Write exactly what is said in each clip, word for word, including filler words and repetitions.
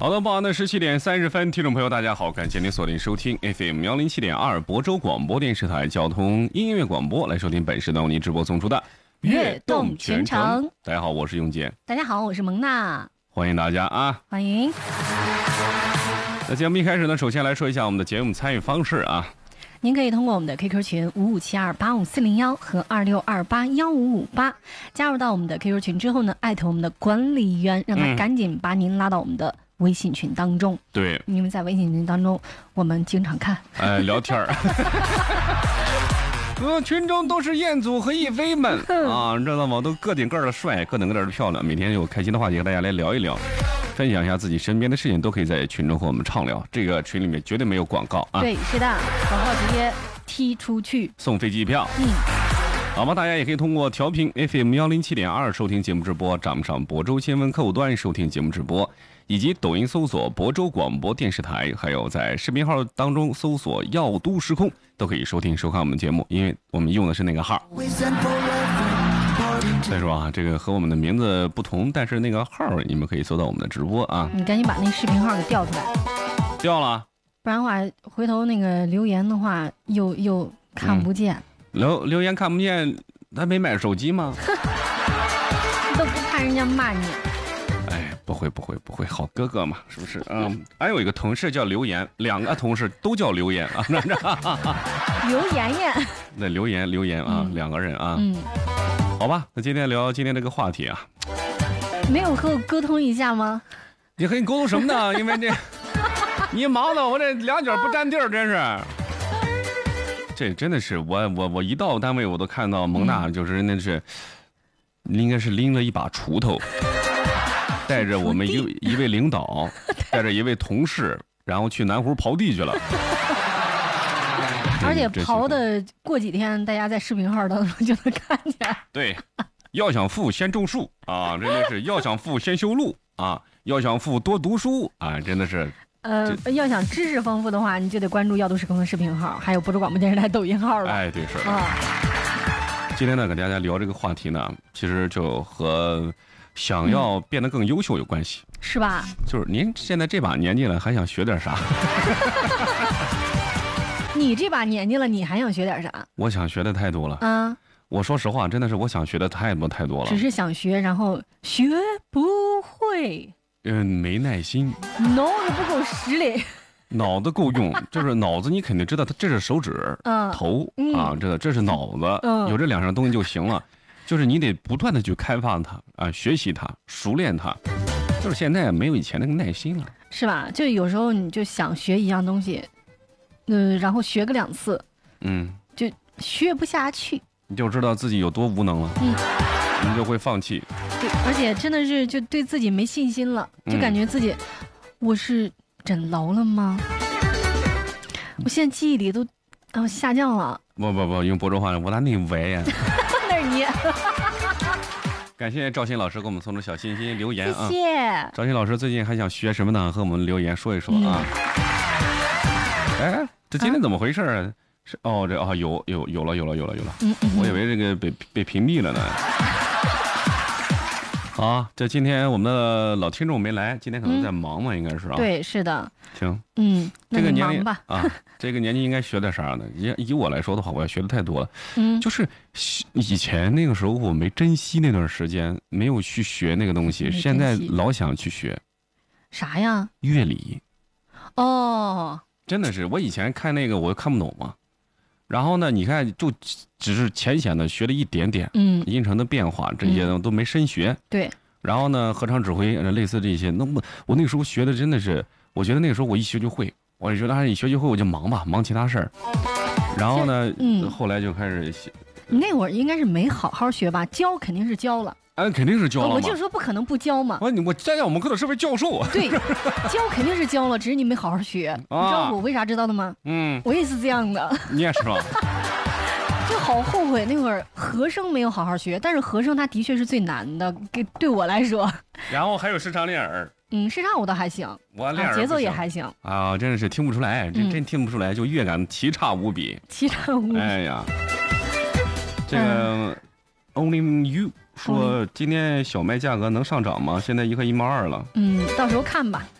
好的，傍晚的十七点三十分，听众朋友大家好，感谢您锁定收听 F M 幺零七点二亳州广播电视台交通音乐广播，来收听本时段为您直播送出的悦动全程。 大家好，我是永杰。 大家好，我是蒙娜。 欢迎大家啊！ 欢迎。 那节目一开始呢，首先来说一下我们的节目参与方式啊。 您可以通过我们的 Q Q 群五五七二八五四零幺和二六二八幺五五八加入到我们的 Q Q 群之后呢，艾特我们的管理员，让他赶紧把您拉到我们的微信群当中。 对， 因为在微信群当中，我们经常看， 哎，聊天儿。呃，群中都是彦祖和亦菲们啊，知道吗？都个顶个的帅，个顶个的漂亮。每天有开心的话题和大家来聊一聊，分享一下自己身边的事情，都可以在群中和我们畅聊。这个群里面绝对没有广告啊。 对，是的，广告直接踢出去， 送飞机票。 嗯。 好吗？大家也可以通过调频 F M 幺零七点二收听节目直播，掌上亳州新闻客户端收听节目直播，以及抖音搜索亳州广播电视台，还有在视频号当中搜索耀都时空，都可以收听收看我们节目，因为我们用的是那个号。再说啊，这个和我们的名字不同，但是那个号你们可以搜到我们的直播啊。 你赶紧把那视频号给调出来。 调了， 不然的话，回头那个留言的话，又又看不见。嗯留留言看不见，他没买手机吗？ 都不怕人家骂你。 哎，不会不会不会，好哥哥嘛，是不是？嗯，还有一个同事叫留言，两个同事都叫留言啊。 刘妍妍。 那留言留言啊，嗯、两个人啊。嗯。好吧，那今天聊今天这个话题啊。 没有和我沟通一下吗？ 你和你沟通什么呢？因为这，你忙的我这两脚不沾地儿，真是。这真的是我我我一到单位我都看到蒙娜，就是那是、嗯、应该是拎了一把锄头，带着我们一一位领导，带着一位同事，然后去南湖刨地去了。 而且刨的过几天，大家在视频号当中就能看见。 对，要想富先种树啊，真的是要想富先修路啊，要想富多读书啊，真的是。 呃，要想知识丰富的话，你就得关注耀都时空的视频号，还有亳州广播电视台抖音号了。 哎，对，是。啊，今天呢，跟大家聊这个话题呢，其实就和想要变得更优秀有关系， 嗯、是吧？ 就是您现在这把年纪了，还想学点啥？ 你这把年纪了，你还想学点啥？ 我想学的太多了。啊，我说实话，真的是我想学的太多太多了。 只是想学，然后学不会。 嗯，没耐心， 脑子不够使力， 脑子够用，就是脑子你肯定知道，它这是手指、嗯、头啊，这这是脑子，嗯、有这两样东西就行了。就是你得不断的去开发它啊，学习它，熟练它。就是现在没有以前那个耐心了， 是吧？就有时候你就想学一样东西，嗯、呃，然后学个两次，嗯，就学不下去， 你就知道自己有多无能了，嗯，你就会放弃。 对，而且真的是就对自己没信心了，就感觉自己，嗯、我是真老了吗？我现在记忆力都啊下降了。 不不不，用亳州话，我哪那歪呀？ 那是你。 感谢赵鑫老师给我们送出小心心留言啊！ 谢谢。 赵鑫老师最近还想学什么呢？和我们留言说一说啊。嗯、哎，这今天怎么回事啊？是哦，这啊有有有了有了有了有了，嗯嗯、我以为这个被被屏蔽了呢。好，这今天我们的老听众没来，今天可能在忙嘛，嗯、应该是啊。 对，是的。 行， 嗯， 这个年龄吧啊，这个年纪应该学点啥呢？以以我来说的话，我要学的太多了。嗯，就是以前那个时候我没珍惜那段时间，没有去学那个东西，现在老想去学。 啥呀？ 乐理。 哦。 真的是，我以前看那个我看不懂嘛。然后呢，你看，就只是浅显的学了一点点，嗯，音程的变化这些都没深学， 嗯、对。 然后呢，合唱指挥类似这些，那么我那个时候学的真的是，我觉得那个时候我一学就会，我就觉得还是一学就会我就忙吧，忙其他事儿。然后呢，嗯，后来就开始写。 那会儿应该是没好好学吧，教肯定是教了。 哎，肯定是教了嘛。 我就说不可能不教嘛。 我我参加我们课的是位教授啊。 对，教肯定是教了，只是你没好好学。啊、你知道我为啥知道的吗？嗯，我也是这样的。 你也是吧？ 就好后悔那会儿和声没有好好学，但是和声它的确是最难的，给对我来说。 然后还有视唱练耳。 嗯，视唱我倒还行， 我练耳、 啊、节奏也还行啊，真的是听不出来，真、嗯、真听不出来，就乐感奇差无比， 奇差无比。 哎呀，这个。嗯Only You 说今天小麦价格能上涨吗？现在一块一毛二了。 嗯，到时候看吧。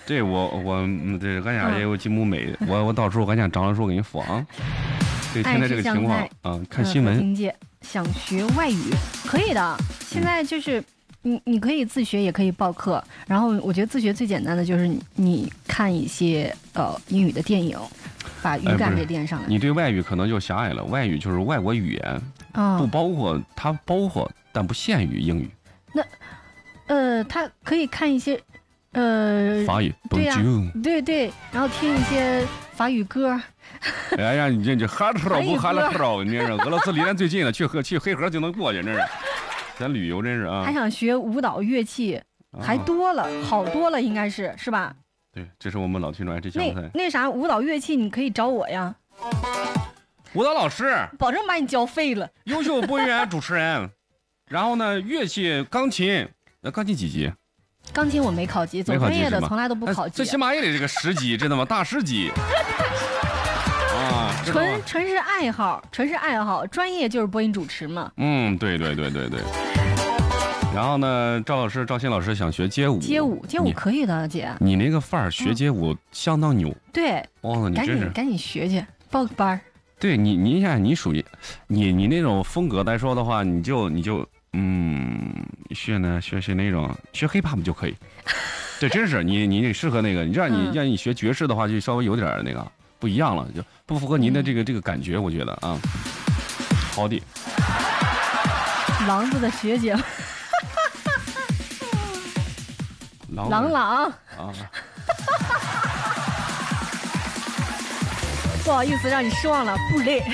这我我嗯这俺家也有几亩美，我我到时候俺家长了时候给你说啊。对，现在这个情况啊，看新闻。 金姐想学外语可以的，现在就是你你可以自学，也可以报课。然后我觉得自学最简单的就是你你看一些呃英语的电影，把语感给练上来。 你对外语可能就狭隘了，外语就是外国语言，嗯、不包括它包括但不限于英语。 那呃，他可以看一些。呃， 法语， 对呀、啊，对对，然后听一些法语歌。 哎呀，你这这哈喽不哈喽，你这是俄罗斯离咱最近了，去去黑河就能过去，真是。咱旅游真是啊。 还想学舞蹈乐器，还多了，啊、好多了，应该是是吧？ 对，这是我们老听众爱吃香菜。 那那啥，舞蹈乐器你可以找我呀。 舞蹈老师， 保证把你教废了。 优秀播音员、主持人，然后呢，乐器钢琴，那钢琴几级？ 钢琴我没考级，走专业的从来都不考级。 最起码也得这个十级，知道吗？大师级。啊， 纯纯是爱好，纯是爱好，专业就是播音主持嘛。 嗯，对对对对对。然后呢，赵老师、赵鑫老师想学街舞。 街舞，街舞可以的，姐。 你那个范儿学街舞相当牛。 对。 哦，你真是。 赶紧赶紧学去，报个班儿。 对你，你想你属于，你你那种风格来说的话，你就你就。嗯，学呢学学那种学 hiphop 就可以，对，真是你你适合那个，你让你、嗯、让你学爵士的话，就稍微有点那个不一样了，就不符合您的这个、嗯、这个感觉，我觉得啊，好的。 狼子的学姐， 狼朗朗啊，不好意思让你失望了，不累。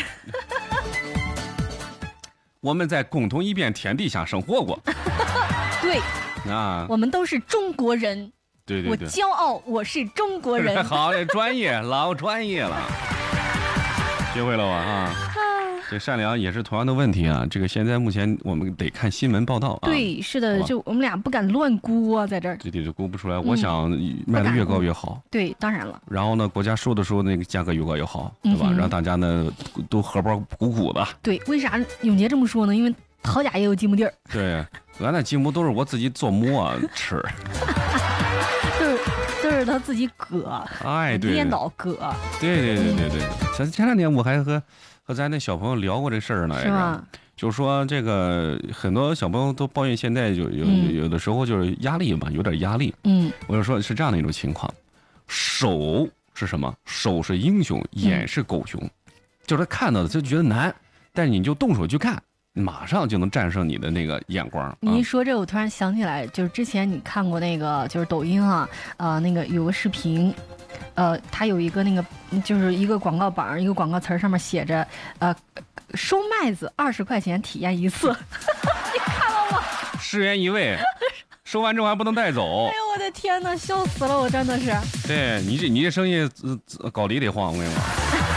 我们在共同一片天地下生活过， 对， 啊， 我们都是中国人， 对对对， 我骄傲我是中国人。 好，专业，老专业了，学会了吧啊？这善良也是同样的问题啊。这个现在目前我们得看新闻报道啊。 对，是的，就我们俩不敢乱估啊，在这儿。 对对对，估不出来。我想卖的越高越好。 对，当然了。 然后呢，国家收的时候那个价格越高越好，对吧？让大家呢都荷包鼓鼓的。 对，为啥永杰这么说呢？因为陶家也有鸡母地儿。 对，俺那鸡母都是我自己做馍吃。 都是都是他自己割， 哎，对， 颠倒割。 对对对对对。前前两天我还和。和咱那小朋友聊过这事儿呢， 是吧？ 就说这个很多小朋友都抱怨现在有有有的时候就是压力嘛，有点压力。嗯，我就说是这样的一种情况，手是什么？手是英雄，眼是狗熊，嗯、就是他看到的就觉得难，但是你就动手去看，马上就能战胜你的那个眼光。 你一说这，我突然想起来，就是之前你看过那个，就是抖音啊，呃，那个有个视频。呃，它有一个那个，就是一个广告板，一个广告词上面写着，呃，收麦子二十块钱体验一次，你看了吗？ 十元一位，收完之后还不能带走。 哎呦我的天哪，笑死了，我真的是。 对你这你这生意呃搞里得慌，我跟你说，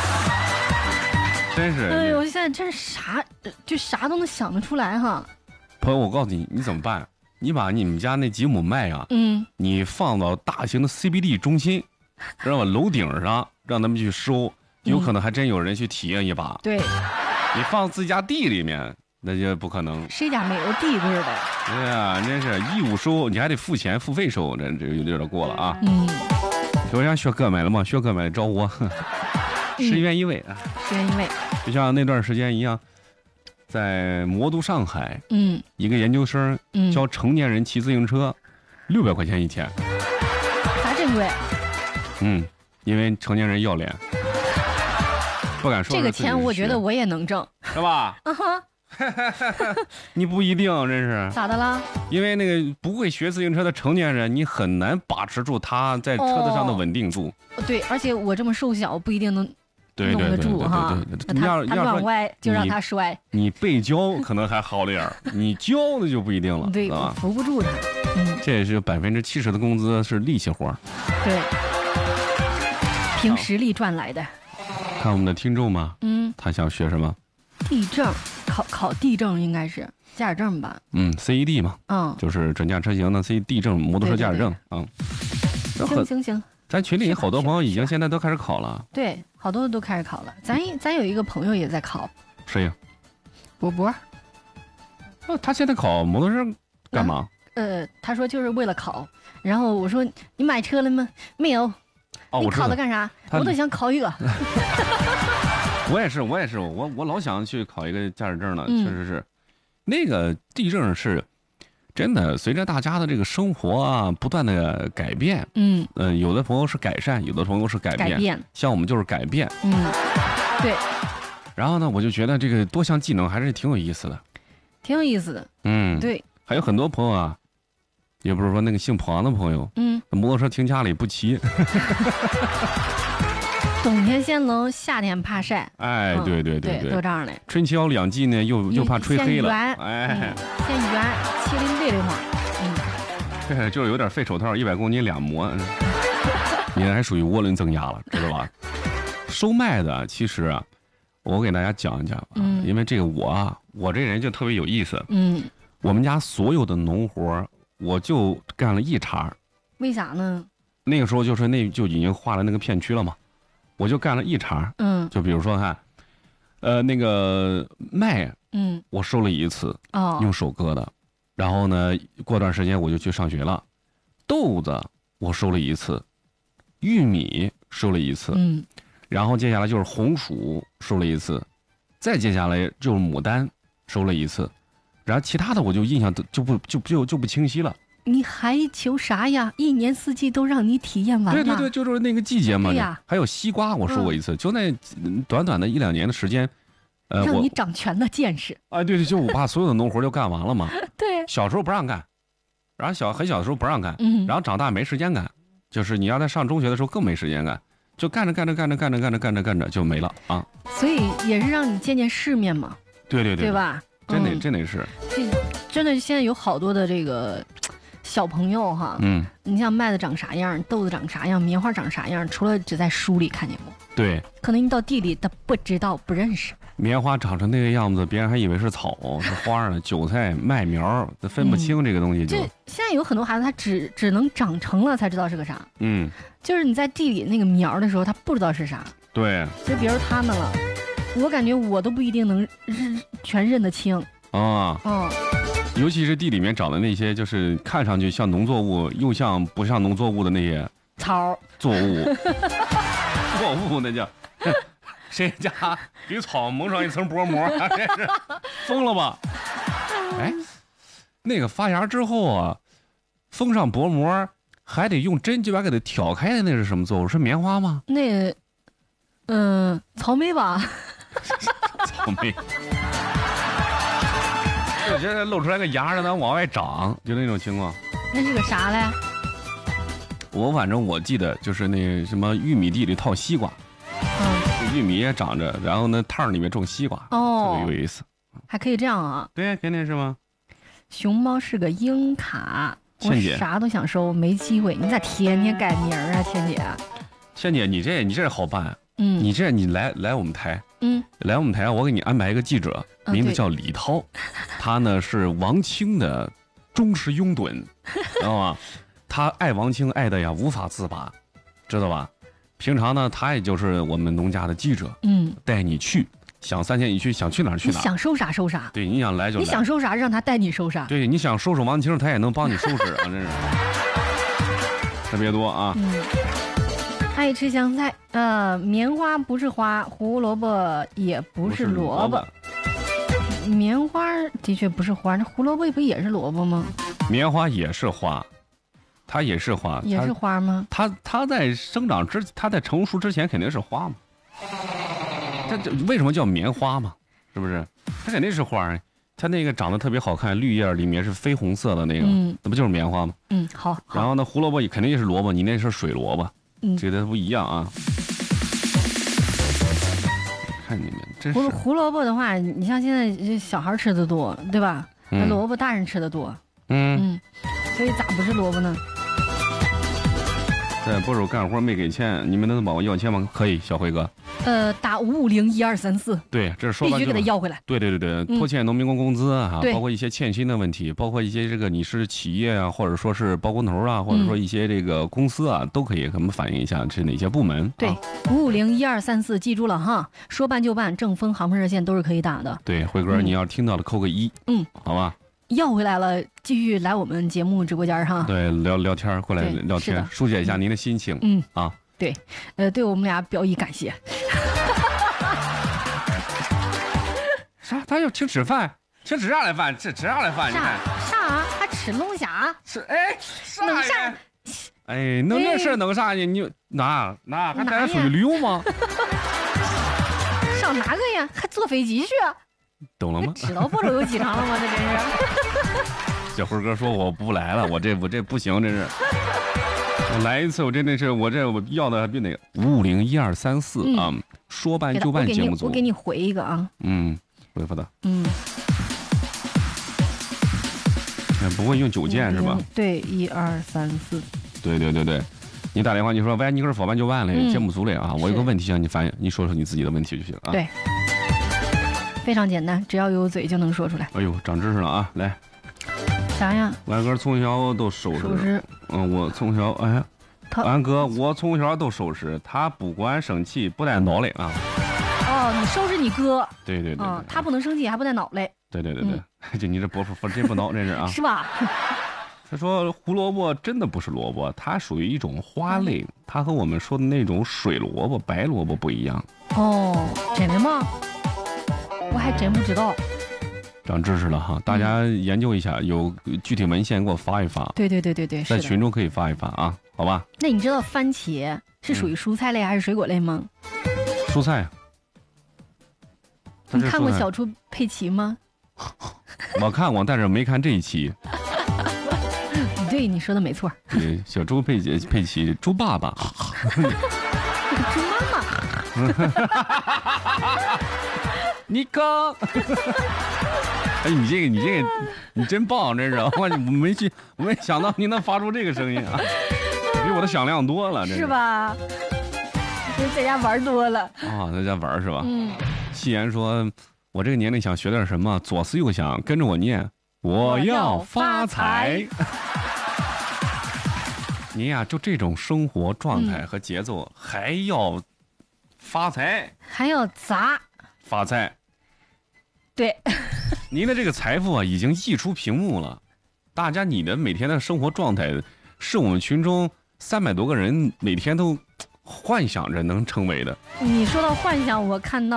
真是。 哎呦，我现在真是啥就啥都能想得出来哈。 朋友，我告诉你，你怎么办？你把你们家那几亩麦啊，嗯，你放到大型的 C B D 中心。让我楼顶上让他们去收，有可能还真有人去体验一把。 对， 你放自家地里面，那就不可能。 谁家没有地似的？ 对呀，真是义务收，你还得付钱付费收，这这有点过了啊。嗯。有人学哥们了吗？学哥们找我，十元一位啊。 十元一位。 就像那段时间一样，在魔都上海，嗯，一个研究生教成年人骑自行车，六百块钱一天。 咋这么贵？ 嗯，因为成年人要脸，不敢说。 这个钱我觉得我也能挣， 是吧？嗯哼，你不一定，真是。 咋的啦？ 因为那个不会学自行车的成年人，你很难把持住他在车子上的稳定度。 哦、对，而且我这么瘦小，不一定能弄得住哈。 你要他乱歪，就让他摔。 你被教可能还好点儿，你教那就不一定了。 对，我扶不住他。 嗯，这也是百分之七十的工资是力气活。 对。凭实力赚来的。 看我们的听众吗？嗯，他想学什么？ 地证，考考地证应该是驾驶证吧？ 嗯 ，C E D 嘛，嗯，就是准驾车型的 C E D 证，摩托车驾驶证啊。 行行行， 咱群里好多朋友已经现在都开始考了。 对，好多都开始考了。咱咱有一个朋友也在考。 谁呀？ 博博。 哦，他现在考摩托车干嘛？ 呃，他说就是为了考，然后我说你买车了吗？没有。 哦， 你我知道考它干啥？ 他我都想考一个。 我也是，我也是，我我老想去考一个驾驶证呢， 嗯确实是，那个地证是真的，随着大家的这个生活啊不断的改变， 嗯嗯、有的朋友是改善，有的朋友是改变， 改变像我们就是改变。 嗯，对， 然后呢，我就觉得这个多项技能还是挺有意思的。 挺有意思的。 嗯，， 对， 还有很多朋友啊，也不是说那个姓庞的朋友， 嗯， 摩托车停家里不骑， 冬天嫌冷，夏天怕晒。 哎， 嗯对对对， 对都这样的。 春秋两季呢，又又怕吹黑了， 嫌哎远，嗯，嫌远，气淋背的慌。嗯， 这就是有点废手套，一百公斤俩磨，你还属于涡轮增压了，知道吧？收麦的其实啊，我给大家讲一讲啊， 嗯因为这个我啊，我这人就特别有意思， 嗯， 我们家所有的农活我就干了一茬， 为啥呢？ 那个时候就是那就已经划了那个片区了嘛，我就干了一茬， 嗯就比如说看，呃，那个麦嗯， 我收了一次， 哦， 用手割的，然后呢，过段时间我就去上学了，豆子我收了一次，玉米收了一次， 嗯然后接下来就是红薯收了一次，再接下来就是牡丹收了一次，然后其他的我就印象都就不就就就不清晰了。 你还求啥呀？一年四季都让你体验完了。 对对对，就是那个季节嘛。 对呀还有西瓜我收过一次，就那短短的一两年的时间，呃，我让你长全了见识。 啊，对对，就我把所有的农活就干完了嘛。 对， 小时候不让干，然后小很小的时候不让干， 嗯， 然后长大没时间干，就是你要在上中学的时候更没时间干，就干着干着干着干着干着干着干着就没了啊。 所以也是让你见见世面嘛， 对对对， 对？吧？ 真的嗯真的是， 这真的现在有好多的这个小朋友哈， 嗯， 你像麦子长啥样，豆子长啥样，棉花长啥样，除了只在书里看见过， 对。 可能你到地里他不知道不认识。 棉花长成那个样子，别人还以为是草是花呢，韭菜麦苗，分不清这个东西就这，现在有很多孩子他只只能长成了才知道是个啥， 嗯， 就是你在地里那个苗的时候他不知道是啥， 对就比如他们了，我感觉我都不一定能认全认得清。 啊， 嗯， 尤其是地里面长的那些，就是看上去像农作物，又像不像农作物的那些草作物，作物那叫，谁家给草蒙上一层薄膜，这是疯了吧？哎，那个发芽之后啊，封上薄膜，还得用针就把给它挑开的，那是什么作物？是棉花吗？ 那，嗯、草莓吧， 草莓。就觉得露出来个芽让它往外长，就那种情况。 那是个啥嘞？ 我反正我记得就是那什么玉米地里套西瓜， 嗯， 玉米也长着，然后呢趟里面种西瓜， 哦特别有意思。 还可以这样啊。 对，肯定是吗？ 熊猫是个鹰卡，我倩姐啥都想收，没机会。你咋天天改名儿啊，倩姐？ 倩姐，你这你这好办， 嗯你这你来来我们台， 嗯， 来我们台，我给你安排一个记者， 啊对名字叫李涛，他呢是王清的忠实拥趸，知道吗？他爱王清爱的呀无法自拔，知道吧？平常呢，他也就是我们农家的记者， 嗯， 带你去，想三天一去，想去哪儿去哪儿。 你想收啥收啥， 对，你想来就来。 你想收啥让他带你收啥。 对，你想收拾王清，他也能帮你收拾啊，真是特别多啊。 嗯，爱吃香菜，呃，棉花不是花，胡萝卜也不是萝卜。棉花的确不是花，那胡萝卜不也是萝卜吗？ 棉花也是花，它也是花， 也是花吗？ 它它在生长之，它在成熟之前肯定是花嘛。它这为什么叫棉花嘛？是不是？它肯定是花儿，它那个长得特别好看，绿叶里面是绯红色的那个， 嗯那不就是棉花吗？ 嗯，好。好然后呢，胡萝卜也肯定也是萝卜，你那是水萝卜， 嗯这个不一样啊。看你们真是胡胡萝卜的话，你像现在这小孩吃的多，对吧？那嗯萝卜大人吃的多， 嗯， 嗯，所以咋不是萝卜呢？ 在播手干活没给钱，你们能帮我要钱吗？可以，小辉哥。 呃，打五五零一二三四， 对，这是说必须白就给他要回来。 对对对对， 嗯拖欠农民工工资啊， 对包括一些欠薪的问题，包括一些这个你是企业啊，或者说是包工头啊，或者说一些这个公司啊，都可以给我们反映一下是哪些部门。 对啊， 五五零一二三四，记住了哈，说办就办，正风航空热线都是可以打的。 对，辉哥， 嗯你要是听到了扣个一， 嗯， 好吧？ 要回来了，继续来我们节目直播间哈。 对，聊聊天，过来聊天，疏解一下您的心情。 嗯啊， 对，呃，对我们俩表以感谢。 啥？他要请吃饭？请吃啥来饭？吃吃啥来饭？你看啥？还吃龙虾？ 吃哎啥弄啥？ 哎，弄这事弄啥呢？你哪哪还带他出去旅游吗？ 上哪个呀？还坐飞机去？ 懂了吗？ 知道不？有机场了吗？这真是。 小辉哥说我不来了，我这我这不行，这是。我来一次，我真的是我这我要的还比那个五五零一二三四啊，说办就办节目组。 我给你回一个啊。 嗯，回复的。 嗯。 不会用九键是吧？ 对，一二三四。 对对对对，你打电话你说喂，你可是说办就办了，节目组里啊，我有个问题向你反映，你说说你自己的问题就行啊。 对，非常简单，只要有嘴就能说出来。 哎呦，长知识了啊！来， 啥呀？ 俺哥从小都收拾。 收拾。 嗯，我从小哎，俺哥我从小都收拾，他不管生气不带脑袋啊。 哦，你收拾你哥。 对对对。 啊，他不能生气还不带脑袋。 对对对对，就你这伯父不真不孬，真是啊。 是吧？ 他说胡萝卜真的不是萝卜，它属于一种花类，它和我们说的那种水萝卜、白萝卜不一样。 哦，真的吗？我还真不知道。 长知识了哈，大家研究一下，有具体文献给我发一发。 对对对对对， 在群中可以发一发啊，好吧？ 那你知道番茄是属于蔬菜类还是水果类吗？ 蔬菜。 你看过小猪佩奇吗？ 我看过，但是没看这一期。 对，你说的没错。 对，小猪佩奇，佩奇，猪爸爸， 猪妈妈。 你哥，哎，你这个，你这个，你真棒，真是！我没去，我没想到你能发出这个声音啊，比我的响亮多了， 是吧？你在家玩多了啊，在家玩是吧？ 嗯。 夕颜说：“我这个年龄想学点什么，左思右想，跟着我念，我要发财。您呀，就这种生活状态和节奏，嗯、还要发财， 还要砸发财。 对， 您的这个财富啊，已经溢出屏幕了。大家，你的每天的生活状态，是我们群中三百多个人每天都幻想着能成为的。 你说到幻想，我看到。